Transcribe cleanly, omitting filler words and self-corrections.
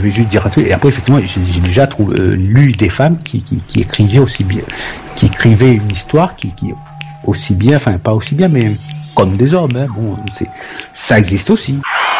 vais juste dire un truc. Et après, effectivement, j'ai déjà lu des femmes qui écrivaient aussi bien, qui écrivaient une histoire qui aussi bien, enfin pas aussi bien, mais comme des hommes. Hein. Bon, ça existe aussi.